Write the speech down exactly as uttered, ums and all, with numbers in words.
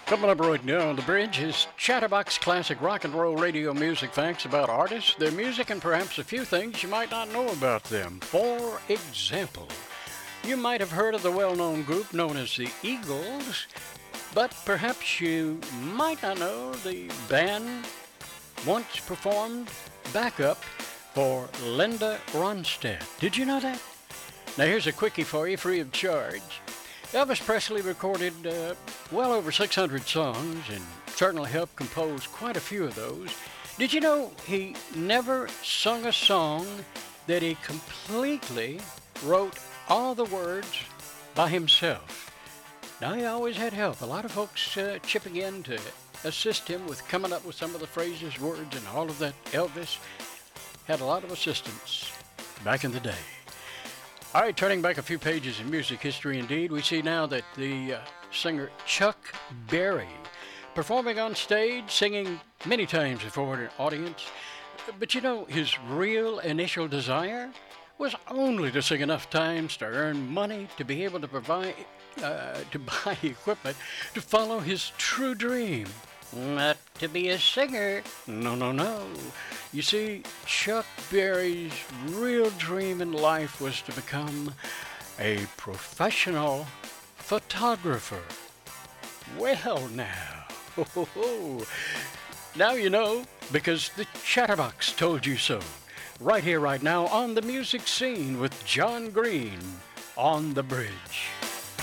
Coming up right now on the bridge is Chatterbox Classic Rock and Roll Radio Music Facts about artists, their music, and perhaps a few things you might not know about them. For example, you might have heard of the well-known group known as the Eagles, but perhaps you might not know the band once performed backup for Linda Ronstadt. Did you know that? Now here's a quickie for you, free of charge. Elvis Presley recorded uh, well over six hundred songs and certainly helped compose quite a few of those. Did you know he never sung a song that he completely wrote all the words by himself? Now, he always had help. A lot of folks uh, chipping in to assist him with coming up with some of the phrases, words, and all of that. Elvis had a lot of assistance back in the day. All right, turning back a few pages in music history indeed, we see now that the uh, singer Chuck Berry, performing on stage, singing many times before an audience, but you know, his real initial desire was only to sing enough times to earn money to be able to provide, uh, to buy equipment to follow his true dream. Not to be a singer. No, no, no. You see, Chuck Berry's real dream in life was to become a professional photographer. Well, now. Ho, ho, ho. Now you know, because the Chatterbox told you so. Right here, right now, on the music scene with John Green on the bridge.